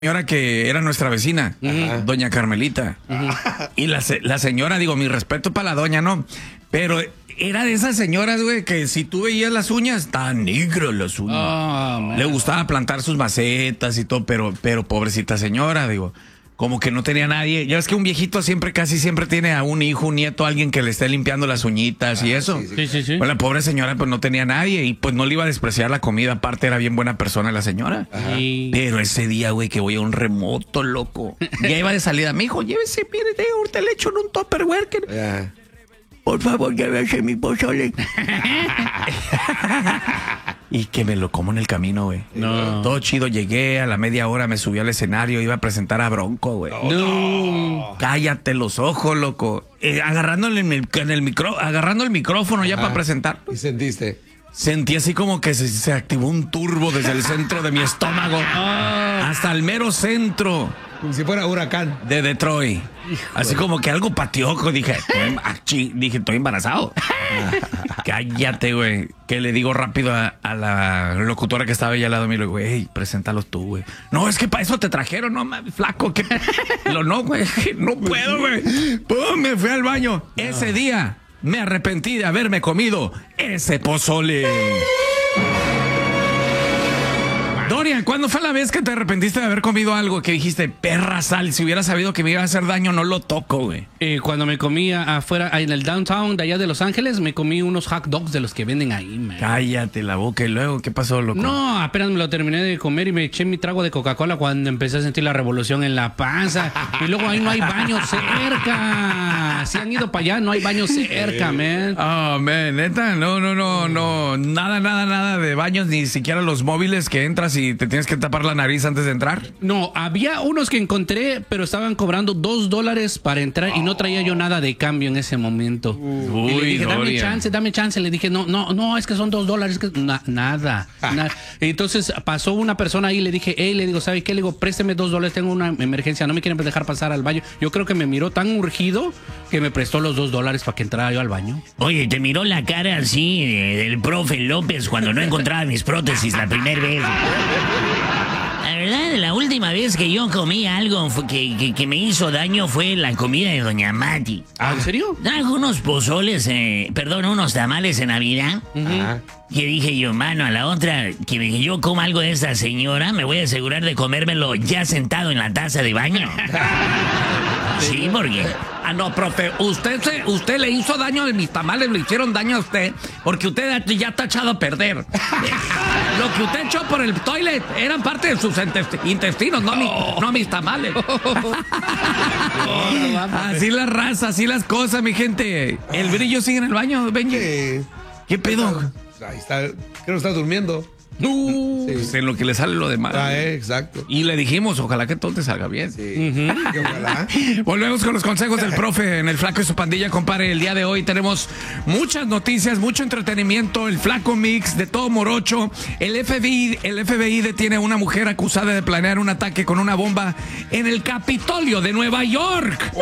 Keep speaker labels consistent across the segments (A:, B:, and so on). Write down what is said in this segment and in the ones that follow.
A: Señora que era nuestra vecina, doña Carmelita. Y la señora, digo, mi respeto para la doña, ¿no? Pero era de esas señoras, güey, que si tú veías las uñas, estaban negras las uñas. Le gustaba plantar sus macetas y todo, pero pobrecita señora, digo, como que no tenía nadie. Ya ves que un viejito casi siempre tiene a un hijo, un nieto, alguien que le esté limpiando las uñitas y eso.
B: Sí.
A: Pues la pobre señora pues no tenía nadie y pues no le iba a despreciar la comida. Aparte era bien buena persona la señora. Pero ese día, güey, que voy a un remoto, loco. Ya iba de salida. Me dijo, llévese, mire, ahorita le echo en un Tupperware. Por favor, llévese mi pozole. Y que me lo como en el camino, güey.
B: No.
A: Todo chido, llegué a la media hora, me subí al escenario, iba a presentar a Bronco, güey.
B: No.
A: Cállate los ojos, loco. Agarrando el micrófono ya para presentar.
C: ¿Y sentiste?
A: Sentí así como que se activó un turbo desde el centro de mi estómago hasta el mero centro.
C: Como si fuera huracán.
A: De Detroit. Así como que algo pateó. Dije, estoy embarazado. Cállate, güey. Que le digo rápido a la locutora que estaba allá al lado mío. Le digo, güey, preséntalos tú, güey. No, es que para eso te trajeron, no mames, flaco. No, güey, no puedo, güey. Pum, me fui al baño. Ese día me arrepentí de haberme comido ese pozole. Dorian, ¿cuándo fue la vez que te arrepentiste de haber comido algo que dijiste, perra sal, si hubiera sabido que me iba a hacer daño, no lo toco, güey?
B: Cuando me comí afuera, en el downtown de allá de Los Ángeles, me comí unos hot dogs de los que venden ahí, man.
A: Cállate la boca. ¿Y luego qué pasó, loco?
B: No, apenas me lo terminé de comer y me eché mi trago de Coca-Cola cuando empecé a sentir la revolución en la panza. Y luego ahí no hay baño cerca. Si han ido para allá, no hay baño cerca, man.
A: Oh, man, neta, no. Nada de baños, ni siquiera los móviles que entras y te tienes que tapar la nariz antes de entrar.
B: No, había unos que encontré, pero estaban cobrando $2 para entrar y no traía yo nada de cambio en ese momento. Y le dije, dame chance. Le dije, no, es que son $2, es que nada. Entonces pasó una persona ahí y le dije, ¿sabe qué? Le digo, présteme $2, tengo una emergencia, no me quieren dejar pasar al baño. Yo creo que me miró tan urgido que me prestó los $2 para que entrara yo al baño.
D: Oye, te miró la cara así del profe López cuando no encontraba mis prótesis la primera vez. La verdad, la última vez que yo comí algo que me hizo daño fue la comida de Doña Mati.
B: ¿Ah, en serio?
D: Trajo unos pozoles, unos tamales en Navidad. Que dije yo, mano, a la otra, que yo coma algo de esta señora, me voy a asegurar de comérmelo ya sentado en la taza de baño. Sí, porque...
A: no, profe, usted le hizo daño a mis tamales, le hicieron daño a usted, porque usted ya está echado a perder. Lo que usted echó por el toilet eran parte de sus intestinos, no mis tamales. Así la raza, así las cosas, mi gente. El brillo sigue en el baño, Benji. ¿Qué pedo?
C: Ahí está, creo que está durmiendo.
A: Pues en lo que le sale lo demás.
C: Exacto.
A: Y le dijimos, ojalá que todo te salga bien.
C: Sí. Ojalá.
A: Volvemos con los consejos del profe en El Flaco y su pandilla, compadre. El día de hoy tenemos muchas noticias, mucho entretenimiento, el Flaco Mix, de todo morocho. El FBI detiene a una mujer acusada de planear un ataque con una bomba en el Capitolio de Nueva York.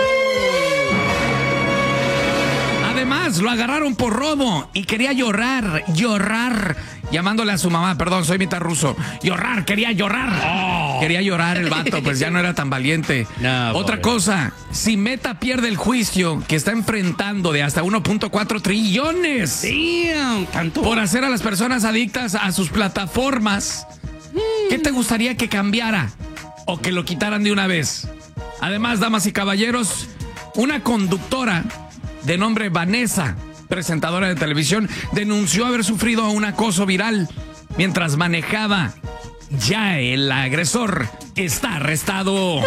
A: Además, lo agarraron por robo y quería llorar, llamándole a su mamá, perdón, soy mitad ruso. Quería llorar. Quería llorar el vato, pues ya no era tan valiente. Otra cosa, si Meta pierde el juicio que está enfrentando de hasta 1.4 trillones por hacer a las personas adictas a sus plataformas, ¿qué te gustaría que cambiara o que lo quitaran de una vez? Además, damas y caballeros, una conductora de nombre Vanessa, presentadora de televisión, denunció haber sufrido un acoso viral mientras manejaba. Ya el agresor está arrestado.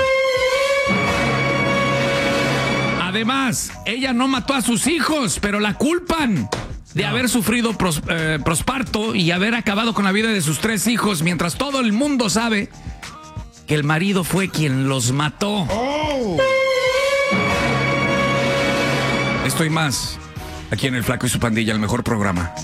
A: Además, ella no mató a sus hijos, pero la culpan de haber sufrido posparto y haber acabado con la vida de sus 3 hijos, mientras todo el mundo sabe que el marido fue quien los mató. Estoy más aquí en El Flaco y su pandilla, el mejor programa.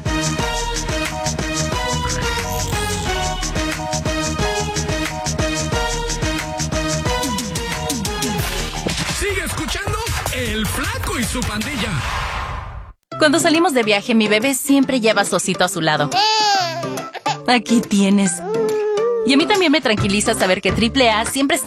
A: Sigue escuchando El Flaco y su pandilla.
E: Cuando salimos de viaje, mi bebé siempre lleva a su osito a su lado. Aquí tienes. Y a mí también me tranquiliza saber que AAA siempre está